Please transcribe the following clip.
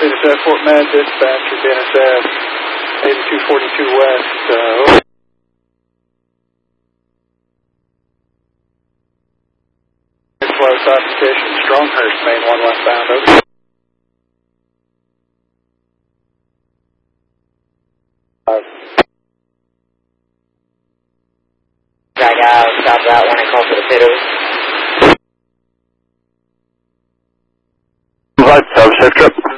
BNSF Fort Med, dispatcher BNSF 8242 West. Flow classification, Stronghurst, main 1 westbound, over. Drag out, stop route 1 and call for the pitters. Right, service trip.